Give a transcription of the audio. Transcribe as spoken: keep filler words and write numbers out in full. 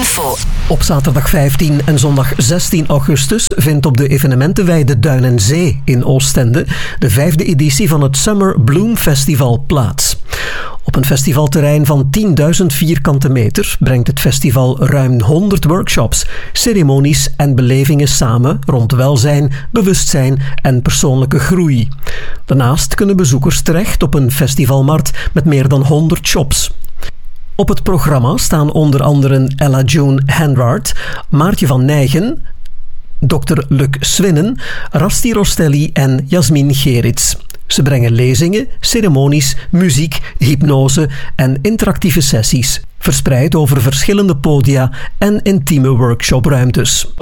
info. Op zaterdag vijftien en zondag zestien augustus vindt op de evenementenweide Duin en Zee in Oostende de vijfde editie van het Summer Bloom Festival plaats. Op een festivalterrein van tienduizend vierkante meter brengt het festival ruim honderd workshops, ceremonies en belevingen samen rond welzijn, bewustzijn en persoonlijke groei. Daarnaast kunnen bezoekers terecht op een festivalmarkt met meer dan honderd shops. Op het programma staan onder andere Ella June Henrard, Maartje van Nijgen, dokter Luc Swinnen, Rasti Rostelli en Jasmin Gerits. Ze brengen lezingen, ceremonies, muziek, hypnose en interactieve sessies, verspreid over verschillende podia en intieme workshopruimtes.